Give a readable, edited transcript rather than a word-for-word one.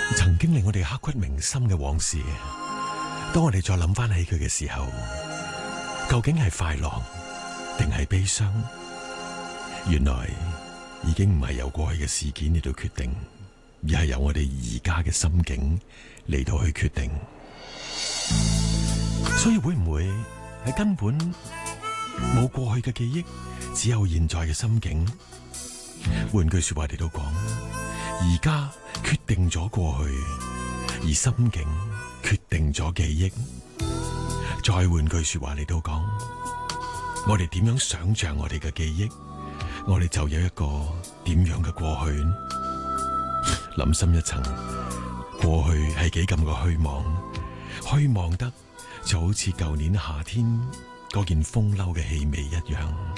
曾經令我哋刻骨銘心嘅往事，當我哋再諗翻起佢嘅時候，究竟係快樂定係悲傷？原來已經唔係由過去嘅事件嚟到決定，而係由我哋而家嘅心境嚟到去決定。所以會唔會係根本冇過去嘅記憶，只有現在嘅心境？換句說話嚟到講，而家決定咗過去，而心境決定咗記憶。再換句說話嚟到講，我哋點樣想象我哋嘅記憶，我哋就有一個點樣嘅過去。諗深一層，過去係幾咁個虛妄，虛妄得就好似舊年夏天嗰件風褸嘅氣味一樣。